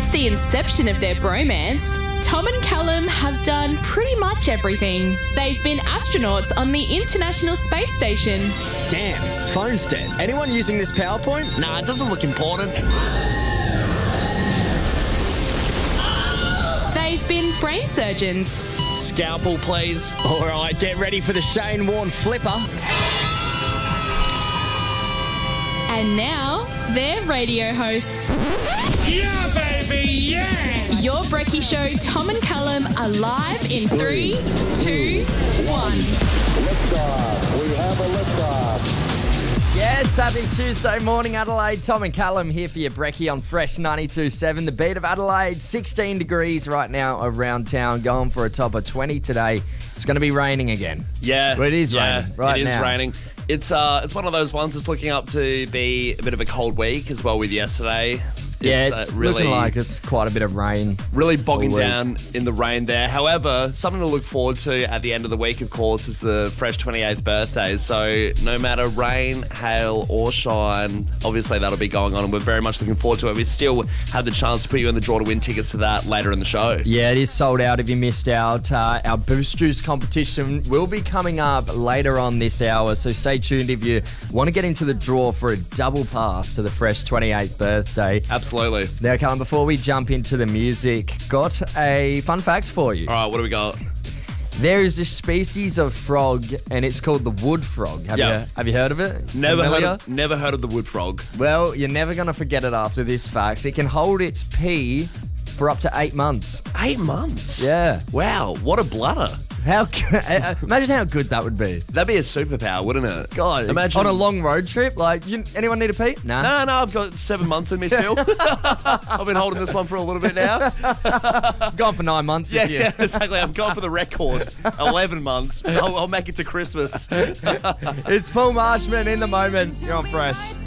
Since the inception of their bromance, Tom and Callum have done pretty much everything. They've been astronauts on the International Space Station. Damn, phone's dead. Anyone using this PowerPoint? Nah, it doesn't look important. They've been brain surgeons. Scalpel, please. All right, get ready for the Shane Warne flipper. And now, they're radio hosts. Yeah, baby, yeah! Your Brekkie Show, Tom and Callum, are live in 3, 2, 1. Liftoff. We have a liftoff. Yes, happy Tuesday morning, Adelaide. Tom and Callum here for your Brekkie on Fresh 92.7. The beat of Adelaide, 16 degrees right now around town, going for a top of 20 today. It's going to be raining again. Yeah. But it is raining right now. It is raining. It's one of those ones that's looking up to be a bit of a cold week as well with yesterday. It's really looking like it's quite a bit of rain. Really bogging down in the rain there. However, something to look forward to at the end of the week, of course, is the Fresh 28th birthday. So no matter rain, hail or shine, obviously that'll be going on and we're very much looking forward to it. We still have the chance to put you in the draw to win tickets to that later in the show. Yeah, it is sold out if you missed out. Our Boost Juice competition will be coming up later on this hour, so stay tuned if you want to get into the draw for a double pass to the Fresh 28th birthday. Absolutely. Now, Callum, before we jump into the music, got a fun fact for you. All right, what do we got? There is a species of frog, and it's called the wood frog. Have you heard of it? Never Familiar? heard of the wood frog. Well, you're never going to forget it after this fact. It can hold its pee for up to 8 months. 8 months? Yeah. Wow, what a bladder. Imagine how good that would be. That'd be a superpower, wouldn't it? God, imagine on a long road trip, like, anyone need a pee? Nah. No, I've got 7 months in me still. I've been holding this one for a little bit now. Gone for 9 months this year. Yeah, exactly. I'm gone for the record. 11 months. I'll make it to Christmas. It's Paul Marshman in the moment. You're on Fresh.